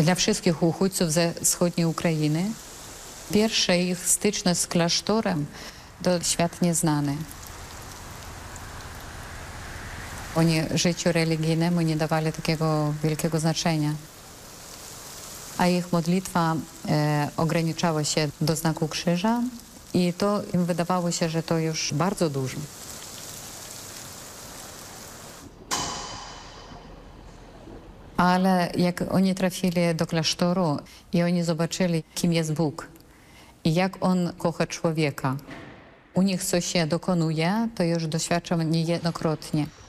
dla wszystkich uchodźców ze wschodniej Ukrainy. Pierwsza ich styczność z klasztorem to świat nieznany. Oni życiu religijnemu nie dawali takiego wielkiego znaczenia. A ich modlitwa ograniczała się do znaku krzyża i to im wydawało się, że to już bardzo dużo. Ale jak oni trafili do klasztoru i oni zobaczyli, kim jest Bóg i jak On kocha człowieka, u nich coś się dokonuje, to już doświadczam niejednokrotnie.